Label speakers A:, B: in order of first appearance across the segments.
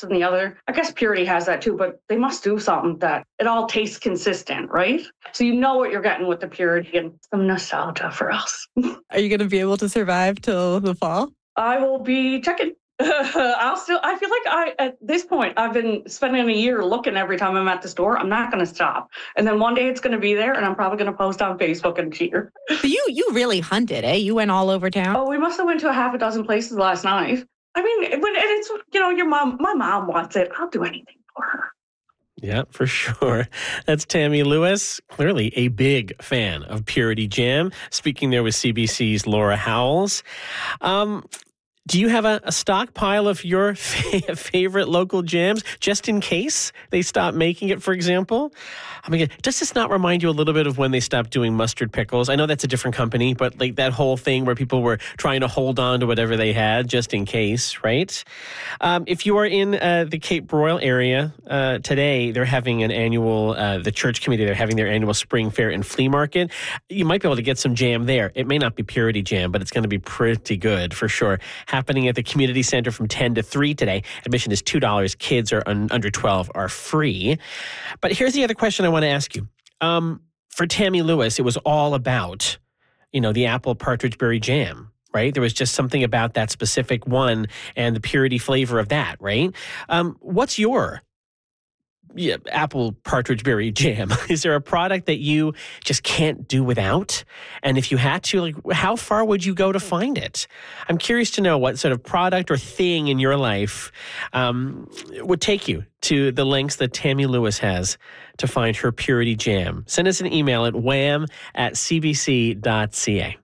A: than the other. I guess Purity has that too, but they must do something that it all tastes consistent, right? So you know what you're getting with the Purity and some nostalgia for us.
B: Are you going to be able to survive till the fall?
A: I will be checking. I feel like at this point, I've been spending a year looking every time I'm at the store. I'm not going to stop. And then one day it's going to be there and I'm probably going to post on Facebook and cheer.
B: So you really hunted, eh? You went all over town?
A: Oh, we must have went to a half a dozen places last night. I mean, when it's, my mom wants it. I'll do anything for her.
C: Yeah, for sure. That's Tammy Lewis, clearly a big fan of Purity Jam. Speaking there with CBC's Laura Howells. Do you have a stockpile of your favorite local jams just in case they stop making it, for example? I mean, does this not remind you a little bit of when they stopped doing mustard pickles? I know that's a different company, but like that whole thing where people were trying to hold on to whatever they had just in case, right? If you are in the Cape Broyle area today, they're having an annual, the church committee, they're having their annual spring fair and flea market. You might be able to get some jam there. It may not be Purity Jam, but it's going to be pretty good for sure. Happening at the community center from 10 to 3 today. Admission is $2. Kids are under 12 are free. But here's the other question I want to ask you. For Tammy Lewis, it was all about, the apple partridge berry jam, right? There was just something about that specific one and the purity flavor of that, right? What's your apple partridge berry jam? Is there a product that you just can't do without? And if you had to, how far would you go to find it? I'm curious to know what sort of product or thing in your life would take you to the lengths that Tammy Lewis has to find her Purity Jam. Send us an email at wham@cbc.ca.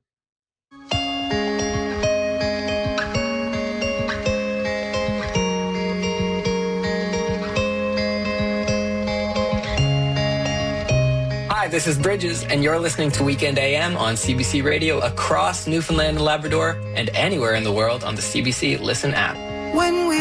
D: Hi, this is Bridges, and you're listening to Weekend AM on CBC Radio across Newfoundland and Labrador and anywhere in the world on the CBC Listen app.